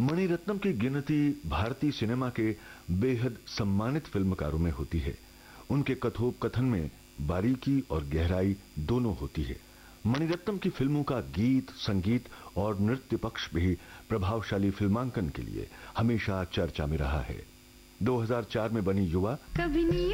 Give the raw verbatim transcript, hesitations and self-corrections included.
मणिरत्नम की गिनती भारतीय सिनेमा के बेहद सम्मानित फिल्मकारों में होती है। उनके कथोपकथन में बारीकी और गहराई दोनों होती है। मणिरत्नम की फिल्मों का गीत, संगीत और नृत्य पक्ष भी प्रभावशाली फिल्मांकन के लिए हमेशा चर्चा में रहा है। दो हज़ार चार में बनी युवा कभी नहीं